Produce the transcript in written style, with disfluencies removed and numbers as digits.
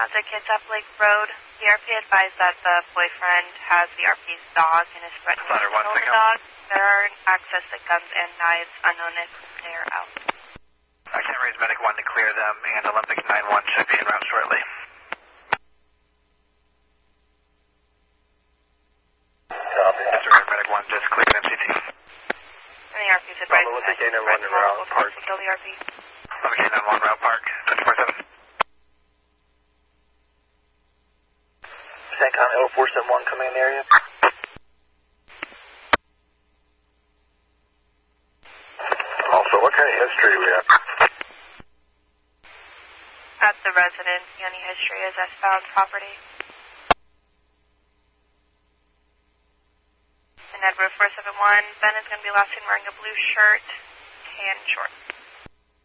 Mazda Kitsap Lake Road. The RP advised that the boyfriend has the RP's dog and is threatening to kill the dog. There are access to guns and knives. Unknown if they are out. I can raise Medic 1 to clear them, and Olympic 9-1 should be en route shortly. Copy. Disregard Medic 1, just cleared MCT. And the RP's advised Olympic 9-1 en route park. Kill the RP. Olympic 9-1 route park, 24-7. CENTCOM L471 command area. Also, what kind of history we have? At the residence, the only history is S-bound property. And Edward 471, Ben is going to be last seen wearing a blue shirt, tan shorts.